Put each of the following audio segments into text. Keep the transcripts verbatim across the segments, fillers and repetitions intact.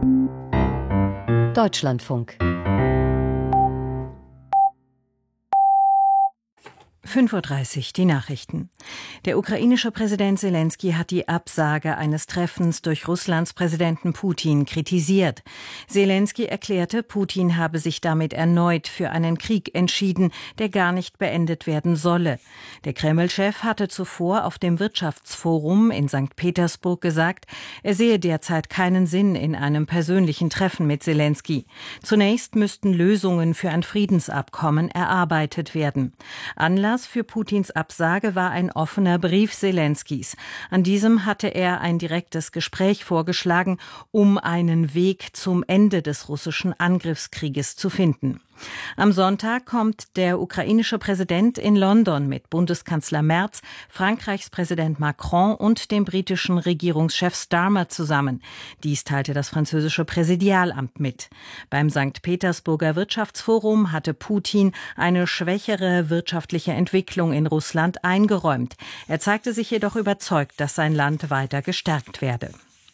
Deutschlandfunk. fünf Uhr dreißig, die Nachrichten. Der ukrainische Präsident Selenskyj hat die Absage eines Treffens durch Russlands Präsidenten Putin kritisiert. Selenskyj erklärte, Putin habe sich damit erneut für einen Krieg entschieden, der gar nicht beendet werden solle. Der Kreml-Chef hatte zuvor auf dem Wirtschaftsforum in Sankt Petersburg gesagt, er sehe derzeit keinen Sinn in einem persönlichen Treffen mit Selenskyj. Zunächst müssten Lösungen für ein Friedensabkommen erarbeitet werden. Anlass für Putins Absage war ein offener Brief Selenskyjs. An diesem hatte er ein direktes Gespräch vorgeschlagen, um einen Weg zum Ende des russischen Angriffskrieges zu finden. Am Sonntag kommt der ukrainische Präsident in London mit Bundeskanzler Merz, Frankreichs Präsident Macron und dem britischen Regierungschef Starmer zusammen. Dies teilte das französische Präsidialamt mit. Beim Sankt Petersburger Wirtschaftsforum hatte Putin eine schwächere wirtschaftliche Entwicklung in Russland eingeräumt. Er zeigte sich jedoch überzeugt, dass sein Land weiter gestärkt werde.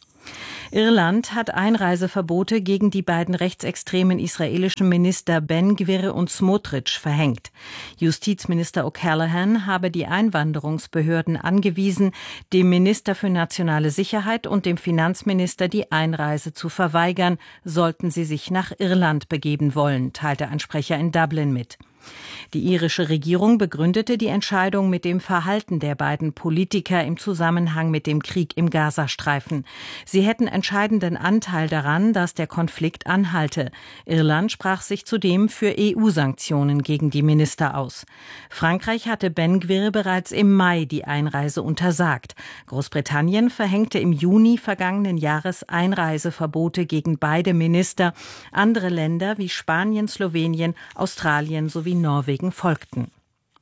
Irland hat Einreiseverbote gegen die beiden rechtsextremen israelischen Minister Ben Gvir und Smotrich verhängt. Justizminister O'Callaghan habe die Einwanderungsbehörden angewiesen, dem Minister für nationale Sicherheit und dem Finanzminister die Einreise zu verweigern, sollten sie sich nach Irland begeben wollen, teilte ein Sprecher in Dublin mit. Die irische Regierung begründete die Entscheidung mit dem Verhalten der beiden Politiker im Zusammenhang mit dem Krieg im Gazastreifen. Sie hätten entscheidenden Anteil daran, dass der Konflikt anhalte. Irland sprach sich zudem für E U-Sanktionen gegen die Minister aus. Frankreich hatte Ben Gvir bereits im Mai die Einreise untersagt. Großbritannien verhängte im Juni vergangenen Jahres Einreiseverbote gegen beide Minister. Andere Länder wie Spanien, Slowenien, Australien sowie Norwegen folgten.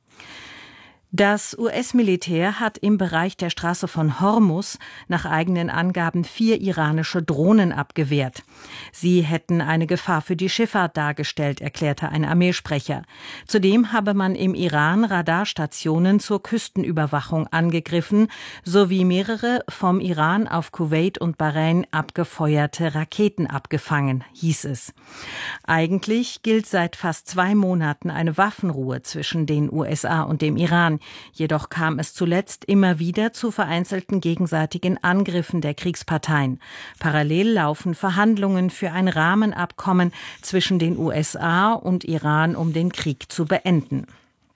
Das U S-Militär hat im Bereich der Straße von Hormuz nach eigenen Angaben vier iranische Drohnen abgewehrt. Sie hätten eine Gefahr für die Schifffahrt dargestellt, erklärte ein Armeesprecher. Zudem habe man im Iran Radarstationen zur Küstenüberwachung angegriffen, sowie mehrere vom Iran auf Kuwait und Bahrain abgefeuerte Raketen abgefangen, hieß es. Eigentlich gilt seit fast zwei Monaten eine Waffenruhe zwischen den U S A und dem Iran. Jedoch kam es zuletzt immer wieder zu vereinzelten gegenseitigen Angriffen der Kriegsparteien. Parallel laufen Verhandlungen für ein Rahmenabkommen zwischen den U S A und Iran, um den Krieg zu beenden.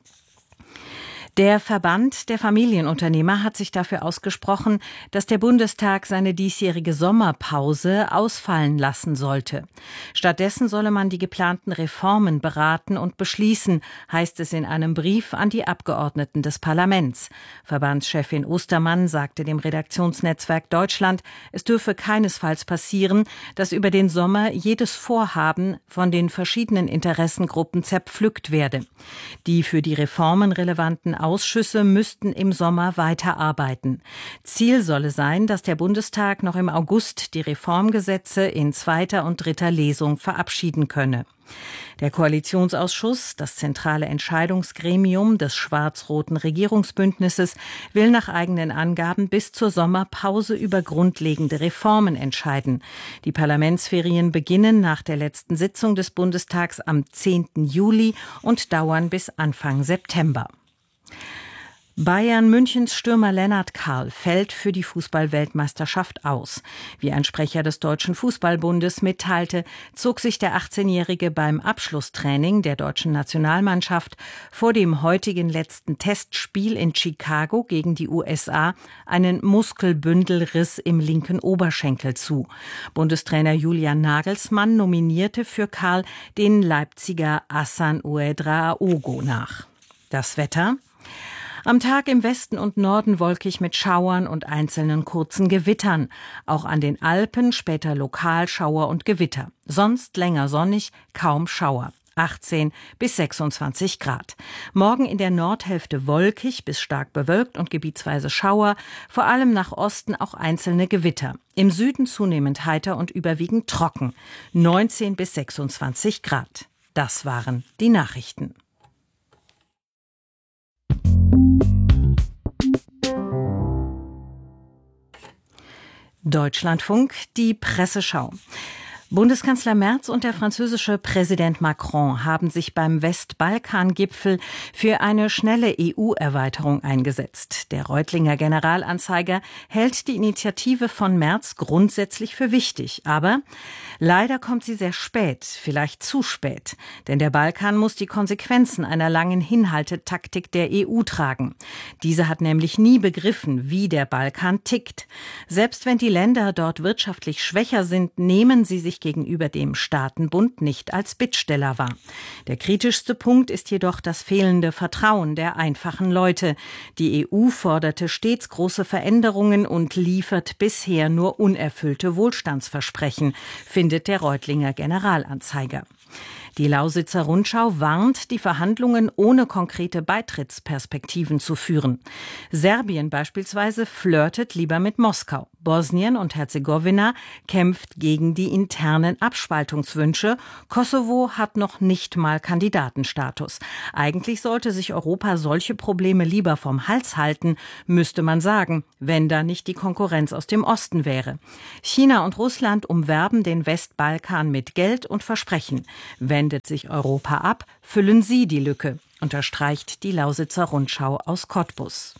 Der Verband der Familienunternehmer hat sich dafür ausgesprochen, dass der Bundestag seine diesjährige Sommerpause ausfallen lassen sollte. Stattdessen solle man die geplanten Reformen beraten und beschließen, heißt es in einem Brief an die Abgeordneten des Parlaments. Verbandschefin Ostermann sagte dem Redaktionsnetzwerk Deutschland, es dürfe keinesfalls passieren, dass über den Sommer jedes Vorhaben von den verschiedenen Interessengruppen zerpflückt werde. Die für die Reformen relevanten Ausschüsse müssten im Sommer weiterarbeiten. Ziel solle sein, dass der Bundestag noch im August die Reformgesetze in zweiter und dritter Lesung verabschieden könne. Der Koalitionsausschuss, das zentrale Entscheidungsgremium des schwarz-roten Regierungsbündnisses, will nach eigenen Angaben bis zur Sommerpause über grundlegende Reformen entscheiden. Die Parlamentsferien beginnen nach der letzten Sitzung des Bundestags am zehnten Juli und dauern bis Anfang September. Bayern Münchens Stürmer Lennart Karl fällt für die Fußball-Weltmeisterschaft aus. Wie ein Sprecher des Deutschen Fußballbundes mitteilte, zog sich der achtzehnjährige beim Abschlusstraining der deutschen Nationalmannschaft vor dem heutigen letzten Testspiel in Chicago gegen die U S A einen Muskelbündelriss im linken Oberschenkel zu. Bundestrainer Julian Nagelsmann nominierte für Karl den Leipziger Hassan Ouedraogo nach. Das Wetter: Am Tag im Westen und Norden wolkig mit Schauern und einzelnen kurzen Gewittern. Auch an den Alpen später lokal Schauer und Gewitter. Sonst länger sonnig, kaum Schauer. achtzehn bis sechsundzwanzig Grad. Morgen in der Nordhälfte wolkig bis stark bewölkt und gebietsweise Schauer, vor allem nach Osten auch einzelne Gewitter. Im Süden zunehmend heiter und überwiegend trocken. neunzehn bis sechsundzwanzig Grad. Das waren die Nachrichten. Deutschlandfunk, die Presseschau. Bundeskanzler Merz und der französische Präsident Macron haben sich beim Westbalkan-Gipfel für eine schnelle E U-Erweiterung eingesetzt. Der Reutlinger Generalanzeiger hält die Initiative von Merz grundsätzlich für wichtig. Aber leider kommt sie sehr spät, vielleicht zu spät. Denn der Balkan muss die Konsequenzen einer langen Hinhaltetaktik der E U tragen. Diese hat nämlich nie begriffen, wie der Balkan tickt. Selbst wenn die Länder dort wirtschaftlich schwächer sind, nehmen sie sich gegenüber dem Staatenbund nicht als Bittsteller wahr. Der kritischste Punkt ist jedoch das fehlende Vertrauen der einfachen Leute. Die E U forderte stets große Veränderungen und liefert bisher nur unerfüllte Wohlstandsversprechen, findet der Reutlinger Generalanzeiger. Die Lausitzer Rundschau warnt, die Verhandlungen ohne konkrete Beitrittsperspektiven zu führen. Serbien beispielsweise flirtet lieber mit Moskau. Bosnien und Herzegowina kämpft gegen die internen Abspaltungswünsche. Kosovo hat noch nicht mal Kandidatenstatus. Eigentlich sollte sich Europa solche Probleme lieber vom Hals halten, müsste man sagen, wenn da nicht die Konkurrenz aus dem Osten wäre. China und Russland umwerben den Westbalkan mit Geld und Versprechen. Wendet sich Europa ab, füllen sie die Lücke, unterstreicht die Lausitzer Rundschau aus Cottbus.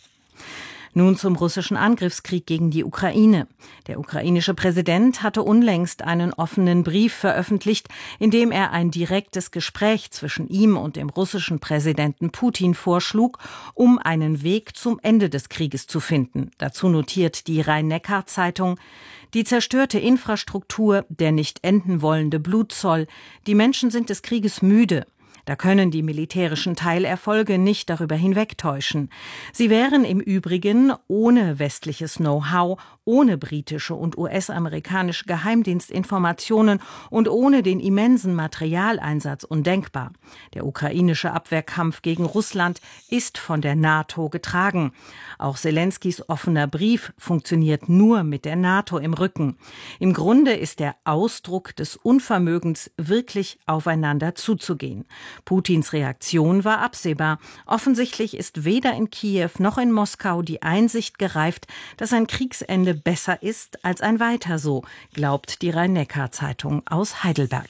Nun zum russischen Angriffskrieg gegen die Ukraine. Der ukrainische Präsident hatte unlängst einen offenen Brief veröffentlicht, in dem er ein direktes Gespräch zwischen ihm und dem russischen Präsidenten Putin vorschlug, um einen Weg zum Ende des Krieges zu finden. Dazu notiert die Rhein-Neckar-Zeitung: Die zerstörte Infrastruktur, der nicht enden wollende Blutzoll, die Menschen sind des Krieges müde. Da können die militärischen Teilerfolge nicht darüber hinwegtäuschen. Sie wären im Übrigen ohne westliches Know-how, ohne britische und U S-amerikanische Geheimdienstinformationen und ohne den immensen Materialeinsatz undenkbar. Der ukrainische Abwehrkampf gegen Russland ist von der NATO getragen. Auch Selenskys offener Brief funktioniert nur mit der NATO im Rücken. Im Grunde ist er Ausdruck des Unvermögens, wirklich aufeinander zuzugehen. Putins Reaktion war absehbar. Offensichtlich ist weder in Kiew noch in Moskau die Einsicht gereift, dass ein Kriegsende besser ist als ein Weiter so, glaubt die Rhein-Neckar-Zeitung aus Heidelberg.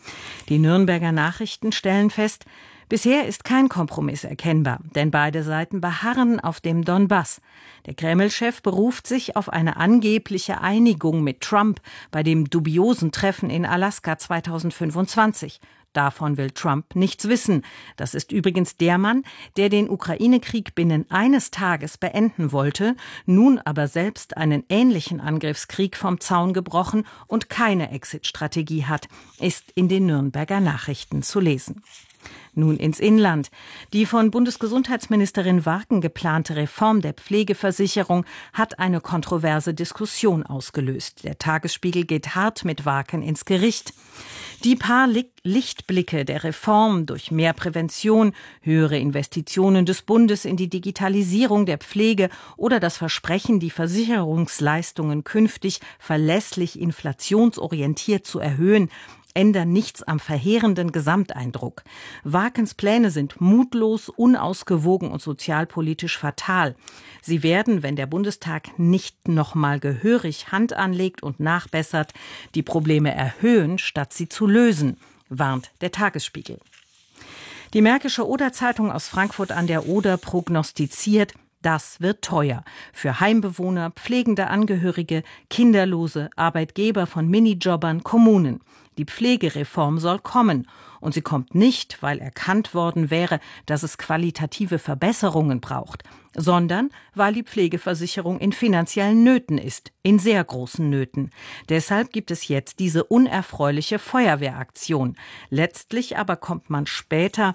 Die Nürnberger Nachrichten stellen fest, bisher ist kein Kompromiss erkennbar, denn beide Seiten beharren auf dem Donbass. Der Kreml-Chef beruft sich auf eine angebliche Einigung mit Trump bei dem dubiosen Treffen in Alaska zweitausendfünfundzwanzig. Davon will Trump nichts wissen. Das ist übrigens der Mann, der den Ukraine-Krieg binnen eines Tages beenden wollte, nun aber selbst einen ähnlichen Angriffskrieg vom Zaun gebrochen und keine Exit-Strategie hat, ist in den Nürnberger Nachrichten zu lesen. Nun ins Inland. Die von Bundesgesundheitsministerin Warken geplante Reform der Pflegeversicherung hat eine kontroverse Diskussion ausgelöst. Der Tagesspiegel geht hart mit Warken ins Gericht. Die paar Lichtblicke der Reform durch mehr Prävention, höhere Investitionen des Bundes in die Digitalisierung der Pflege oder das Versprechen, die Versicherungsleistungen künftig verlässlich inflationsorientiert zu erhöhen, ändern nichts am verheerenden Gesamteindruck. Warkens Pläne sind mutlos, unausgewogen und sozialpolitisch fatal. Sie werden, wenn der Bundestag nicht nochmal gehörig Hand anlegt und nachbessert, die Probleme erhöhen, statt sie zu lösen, warnt der Tagesspiegel. Die Märkische Oder-Zeitung aus Frankfurt an der Oder prognostiziert, das wird teuer. Für Heimbewohner, pflegende Angehörige, Kinderlose, Arbeitgeber von Minijobbern, Kommunen. Die Pflegereform soll kommen. Und sie kommt nicht, weil erkannt worden wäre, dass es qualitative Verbesserungen braucht, sondern weil die Pflegeversicherung in finanziellen Nöten ist, in sehr großen Nöten. Deshalb gibt es jetzt diese unerfreuliche Feuerwehraktion. Letztlich aber kommt man später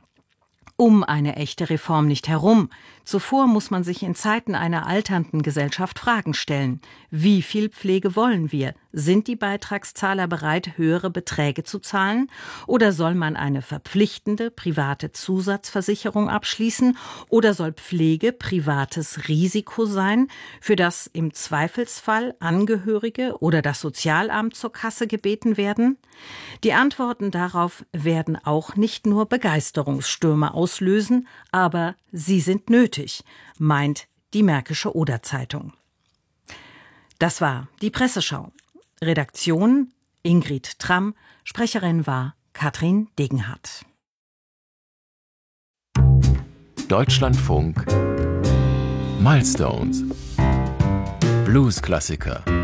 um eine echte Reform nicht herum. Zuvor muss man sich in Zeiten einer alternden Gesellschaft Fragen stellen. Wie viel Pflege wollen wir? Sind die Beitragszahler bereit, höhere Beträge zu zahlen? Oder soll man eine verpflichtende private Zusatzversicherung abschließen? Oder soll Pflege privates Risiko sein, für das im Zweifelsfall Angehörige oder das Sozialamt zur Kasse gebeten werden? Die Antworten darauf werden auch nicht nur Begeisterungsstürme auslösen, aber sie sind nötig, meint die Märkische Oder-Zeitung. Das war die Presseschau. Redaktion Ingrid Tramm, Sprecherin war Katrin Degenhardt. Deutschlandfunk Milestones Blues-Klassiker.